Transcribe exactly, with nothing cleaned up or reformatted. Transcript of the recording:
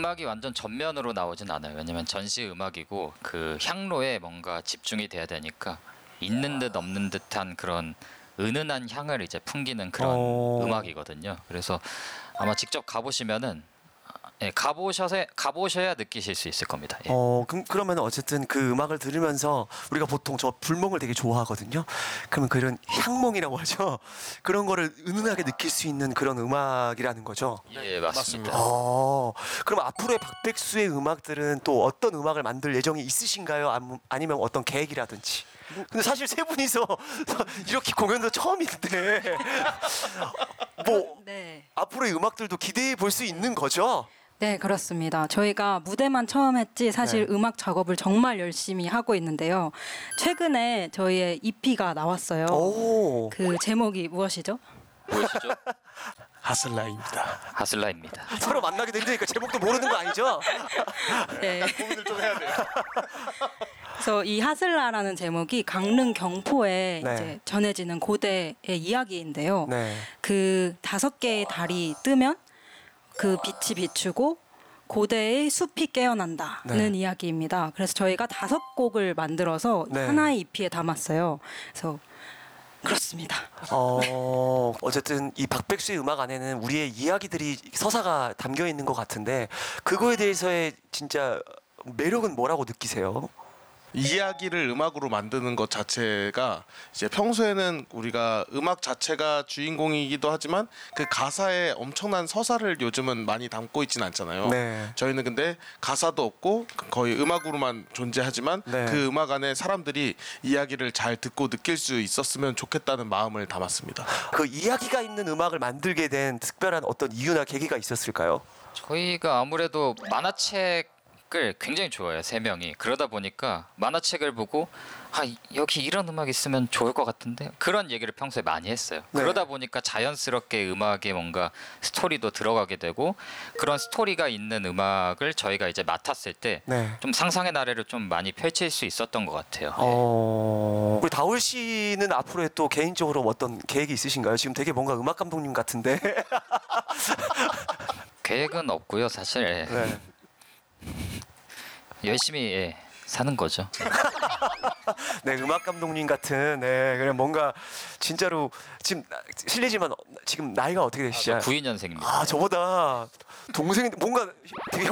음악이 완전 전면으로 나오진 않아요. 왜냐면 전시 음악이고 그 향로에 뭔가 집중이 돼야 되니까 있는 듯 없는 듯한 그런 은은한 향을 이제 풍기는 그런 어... 음악이거든요. 그래서 아마 직접 가보시면은 예, 가보셔서 가보셔야 느끼실 수 있을 겁니다. 예. 어, 그럼 그러면 어쨌든 그 음악을 들으면서 우리가 보통 저 불멍을 되게 좋아하거든요. 그러면 그런 향몽이라고 하죠. 그런 거를 은은하게 느낄 수 있는 그런 음악이라는 거죠. 예, 맞습니다. 어, 그럼 앞으로의 박백수의 음악들은 또 어떤 음악을 만들 예정이 있으신가요? 아니- 아니면 어떤 계획이라든지? 근데 사실 세 분이서 이렇게 공연도 처음인데 뭐 네. 앞으로의 음악들도 기대해 볼 수 있는 거죠? 네, 그렇습니다. 저희가 무대만 처음 했지 사실 네. 음악 작업을 정말 열심히 하고 있는데요. 최근에 저희의 이피가 나왔어요. 오. 그 제목이 무엇이죠? 보이시죠? 하슬라입니다. 하슬라입니다. 서로 만나게 되니까 제목도 모르는 거 아니죠? 네. 고민을 좀 해야 돼요. 그래서 이 하슬라라는 제목이 강릉 경포에 네. 이제 전해지는 고대의 이야기인데요. 네. 그 다섯 개의 달이 뜨면 그 빛이 비추고 고대의 숲이 깨어난다는 네. 이야기입니다. 그래서 저희가 다섯 곡을 만들어서 네. 하나의 이피에 담았어요. 그래서 그렇습니다. 어, 어쨌든 이 박백수의 음악 안에는 우리의 이야기들이 서사가 담겨 있는 것 같은데 그거에 대해서의 진짜 매력은 뭐라고 느끼세요? 이야기를 음악으로 만드는 것 자체가 이제 평소에는 우리가 음악 자체가 주인공이기도 하지만 그 가사에 엄청난 서사를 요즘은 많이 담고 있진 않잖아요. 네. 저희는 근데 가사도 없고 거의 음악으로만 존재하지만 네. 그 음악 안에 사람들이 이야기를 잘 듣고 느낄 수 있었으면 좋겠다는 마음을 담았습니다. 그 이야기가 있는 음악을 만들게 된 특별한 어떤 이유나 계기가 있었을까요? 저희가 아무래도 만화책을 굉장히 좋아해요. 세 명이. 그러다 보니까 만화책을 보고 아 여기 이런 음악 있으면 좋을 것 같은데 그런 얘기를 평소에 많이 했어요. 네. 그러다 보니까 자연스럽게 음악에 뭔가 스토리도 들어가게 되고 그런 스토리가 있는 음악을 저희가 이제 맡았을 때 좀 네. 상상의 나래를 좀 많이 펼칠 수 있었던 것 같아요. 어... 우리 다울 씨는 앞으로의 또 개인적으로 어떤 계획이 있으신가요? 지금 되게 뭔가 음악 감독님 같은데. 계획은 없고요, 사실. 예. 네. 열심히 예, 사는 거죠. 네, 음악 감독님 같은 네, 그냥 뭔가 진짜로 지금 나- 실례지만 지금 나이가 어떻게 되시죠? 구이 년생입니다. 아, 저보다 동생인데 뭔가 되게